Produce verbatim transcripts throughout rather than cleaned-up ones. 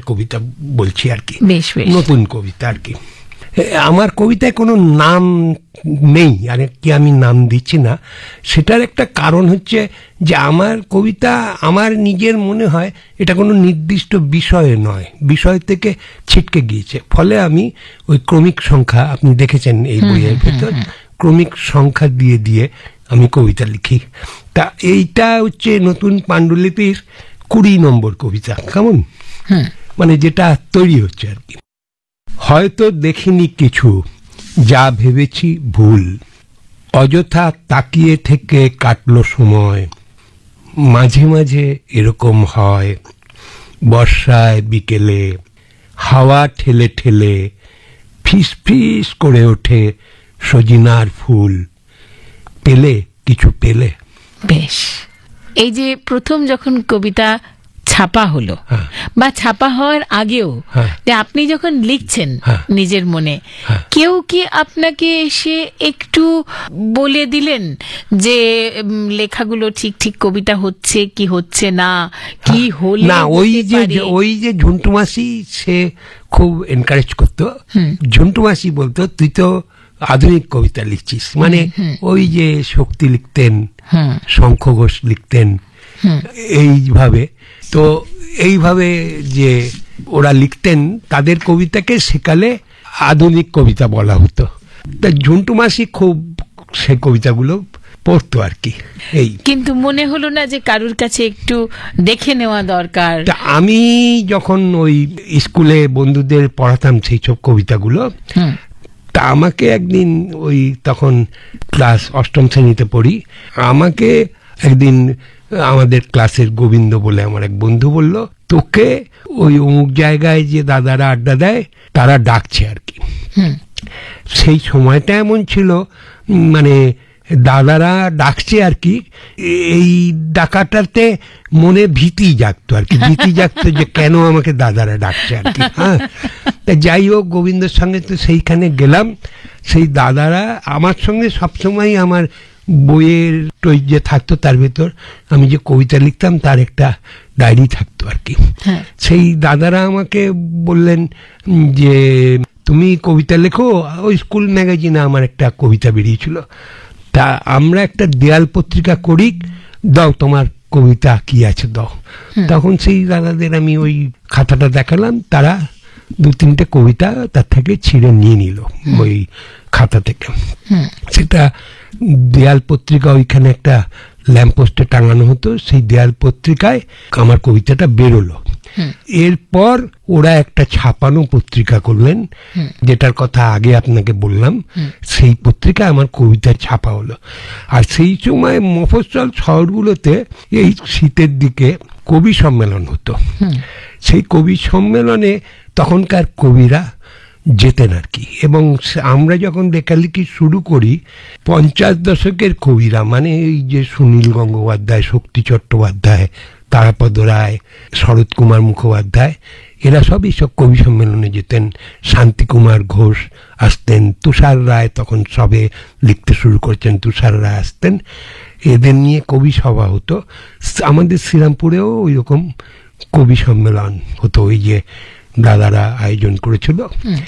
কবিতা বলছি আর কি, বেশ বেশ নতুন কবিতা আর কি। আমার কবিতায় কোনো নাম নেই, আর কি আমি নাম দিচ্ছি না, সেটার একটা কারণ হচ্ছে যে আমার কবিতা আমার নিজের মনে হয় এটা কোনো নির্দিষ্ট বিষয়ে নয়, বিষয় থেকে ছিটকে গিয়েছে, ফলে আমি ওই ক্রমিক সংখ্যা আপনি দেখেছেন এই বইয়ের ভেতর, ক্রমিক সংখ্যা দিয়ে দিয়ে আমি কবিতা লিখি। তা এইটা হচ্ছে নতুন পাণ্ডুলিপির কুড়ি নম্বর কবিতা, কেমন মানে যেটা তৈরি হচ্ছে আর কি। হয়তো দেখিনি কিছু, যা ভেবেছি ভুল, অযথা তাকিয়ে থেকে কাটলো সময়, মাঝে মাঝে এরকম হয়, বর্ষায় বিকেলে হাওয়া ঠেলে ঠেলে ফিস ফিস করে ওঠে সজিনার ফুল, পেলে কিছু পেলে। বেশ, এই যে প্রথম যখন কবিতা ছাপা হলো বা ছাপা হওয়ার আগেও যে আপনি যখন লিখছেন নিজের মনে, কেউ কি আপনাকে এসে একটু বলে দিলেন যে লেখাগুলো ঠিক ঠিক কবিতা হচ্ছে কি হচ্ছে না, কি হলো না? ওই যে ওই যে ঝন্টু মাসি সে খুব এনকারেজ করতো। ঝন্টু মাসি বলতো তুই তো আধুনিক কবিতা লিখছিস, মানে ওই যে শক্তি লিখতেন, শঙ্খ ঘোষ লিখতেন, এইভাবে তো এইভাবে যে ওরা লিখতেন তাদের কবিতাকে সেকালে আধুনিক কবিতা বলা হতো। তা ঝন্টু মাসি খুব সেই কবিতাগুলো পড়তো আর কি। এই কিন্তু মনে হলো না যে কারুর কাছে একটু দেখে নেওয়া দরকার? তা আমি যখন ওই স্কুলে বন্ধুদের পড়াতাম সেই সব কবিতাগুলো, তা আমাকে একদিন ওই তখন ক্লাস অষ্টম শ্রেণীতে পড়ি, আমাকে একদিন আমাদের ক্লাসের গোবিন্দ বলে আমার এক বন্ধু বলল, তোকে ওই অমুক জায়গায় যে দাদারা আড্ডা দেয় তারা ডাকছে আর কি। সেই সময়টা এমন ছিল মানে দাদারা ডাকছে আর কি, এই ডাকাটাতে মনে ভীতি জাগতো আর কি, ভীতি জাগতো যে কেন আমাকে দাদারা ডাকছে আর কি। হ্যাঁ, তা যাই হোক গোবিন্দর সঙ্গে তো সেইখানে গেলাম, সেই দাদারা আমার সঙ্গে সবসময় আমার বইয়ের টই যে থাকতো তার ভেতর আমি যে কবিতা লিখতাম তার একটা ডায়েরি থাকতো আর কি। সেই দাদারা আমাকে বললেন যে তুমি কবিতা লেখো, ওই স্কুল ম্যাগাজিনে আমার একটা কবিতা বেরিয়েছিল, তা আমরা একটা দেয়াল পত্রিকা করি, দাও তোমার কবিতা কি আছে দাও। তখন সেই দাদাদের আমি ওই খাতাটা দেখালাম, তারা দু তিনটে কবিতা তার থেকে ছিঁড়ে নিয়ে নিল ওই খাতা থেকে। সেটা দেয়াল পত্রিকা ওইখানে একটা ল্যাম্পপোস্টে টাঙানো হতো, সেই দেয়াল পত্রিকায় আমার কবিতাটা বেরোলো। এরপর ওরা একটা ছাপানো পত্রিকা করলেন, যেটার কথা আগে আপনাকে বললাম, সেই পত্রিকায় আমার কবিতা ছাপা হলো। আর সেই সময় মফস্বল শহরগুলোতে এই শীতের দিকে কবি সম্মেলন হতো, সেই কবি সম্মেলনে তখনকার কবিরা যেতেন আর কি। এবং আমরা যখন লেখালেখি শুরু করি পঞ্চাশ দশকের কবিরা, মানে এই যে সুনীল গঙ্গোপাধ্যায়, শক্তি চট্টোপাধ্যায়, তারাপদ রায়, শরৎ কুমার মুখোপাধ্যায়, এরা সবই সব কবি সম্মেলনে যেতেন। শান্তিকুমার ঘোষ আসতেন, তুষার রায় তখন সবে লিখতে শুরু করছেন, তুষার রায় আসতেন, এদের নিয়ে কবি সভা হতো। আমাদের শ্রীরামপুরেও ওই রকম কবি সম্মেলন হতো, ওই যে দাদারা আয়োজন করেছিল।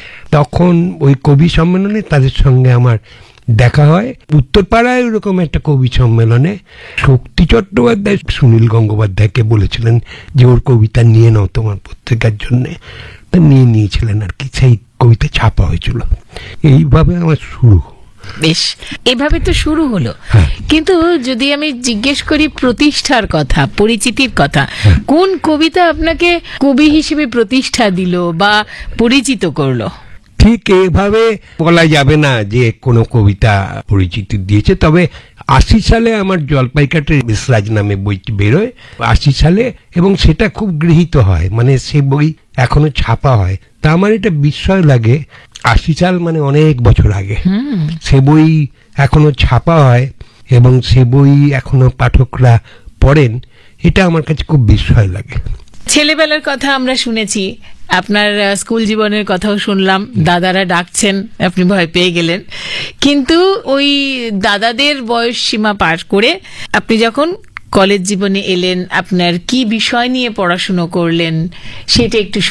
তখন ওই কবি সম্মেলনে তাদের সঙ্গে আমার দেখা হয়। উত্তরপাড়ায় ওরকম একটা কবি সম্মেলনে শক্তি চট্টোপাধ্যায় সুনীল গঙ্গোপাধ্যায়কে বলেছিলেন যে ওর কবিতা নিয়ে নাও তোমার পত্রিকার জন্যে, তা নিয়ে নিয়েছিলেন আর কি। সেই কবিতা ছাপা হয়েছিল। এইভাবে আমার শুরু। বেশ, এভাবে তো শুরু হলো। কিন্তু যদি আমি জিজ্ঞেস করি প্রতিষ্ঠার কথা, পরিচিতির কথা, কোন কবিতা আপনাকে কবি হিসেবে প্রতিষ্ঠা দিল বা পরিচিত করলো? ঠিক এভাবে বলা যাবে না যে কোনো কবিতা পরিচিতি দিয়েছে, তবে আশি সালে আমার জলপাইকাটের বিসরাজ নামে বইটি বেরোয় আশি সালে, এবং সেটা খুব গৃহীত হয়, মানে সে বই এখনো ছাপা হয়। তা আমার এটা বিস্ময় লাগে, আশি সাল মানে অনেক বছর আগে সে বই এখনো ছাপা হয় এবং সে বই এখনো পাঠকরা পড়েন, এটা আমার কাছে খুব বিস্ময় লাগে। ছেলেবেলার কথা আমরা শুনেছি, আপনার স্কুল জীবনের কথাও শুনলাম, দাদারা ডাকছেন, আপনি ভয় পেয়ে গেলেন, কিন্তু ওই দাদাদের বয়স সীমা পার করে আপনি যখন কলেজ জীবনে এলেন, আপনার কি বিষয় নিয়ে পড়াশুনো করলেন সেটা একটু